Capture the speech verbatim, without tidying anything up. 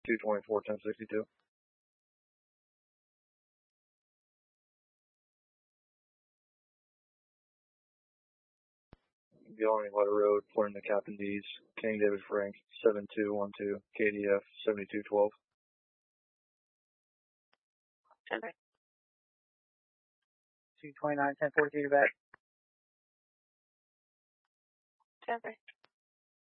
two twenty-four, ten sixty-two. Beyond Letter Road, pointing to Captain D's, King David Frank, seven two one two, K D F, seventy-two twelve. ten three. two twenty-nine, ten forty-two, back. ten three.